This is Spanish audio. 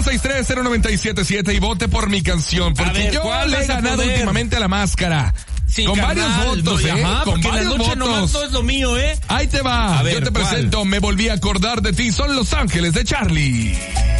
1630977 y vote por mi canción, porque yo le he ganado últimamente a La Máscara. Sí, con carnal, varios votos, con la varios noche votos. nomás no es lo mío, Ahí te va. A ver, yo te ¿cuál? presento, Me volví a acordar de ti, son Los Ángeles de Charlie.